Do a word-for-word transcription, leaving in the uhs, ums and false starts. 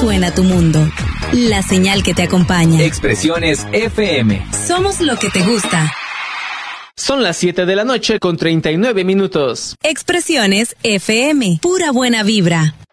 suena tu mundo. La señal que te acompaña. Expresiones F M. Somos lo que te gusta. Son las siete de la noche con treinta y nueve minutos. Expresiones F M. Pura buena vibra.